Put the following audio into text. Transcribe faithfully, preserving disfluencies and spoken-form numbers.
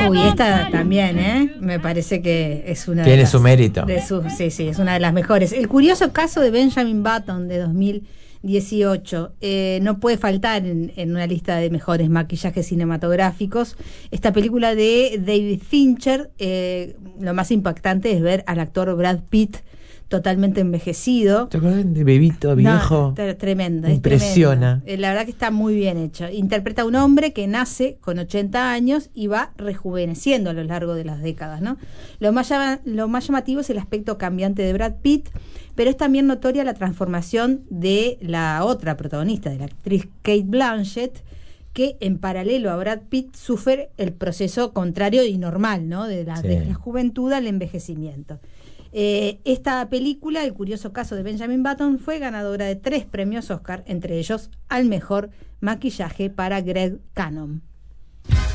Uy, esta también, ¿eh? Me parece que es una tiene de las, su mérito. De su, sí, sí, es una de las mejores. El curioso caso de Benjamin Button de dos mil dieciocho eh, no puede faltar en, en una lista de mejores maquillajes cinematográficos. Esta película de David Fincher, eh, lo más impactante es ver al actor Brad Pitt totalmente envejecido. ¿Te acuerdas de bebito viejo? No, tremenda, impresiona. Es tremenda. La verdad que está muy bien hecho. Interpreta a un hombre que nace con ochenta años y va rejuveneciendo a lo largo de las décadas, ¿no? Lo más, llama, lo más llamativo es el aspecto cambiante de Brad Pitt, pero es también notoria la transformación de la otra protagonista, de la actriz Cate Blanchett, que en paralelo a Brad Pitt sufre el proceso contrario y normal, ¿no? De la, sí. de la juventud al envejecimiento. Eh, esta película, El curioso caso de Benjamin Button, fue ganadora de tres premios Oscar, entre ellos al mejor maquillaje para Greg Cannon.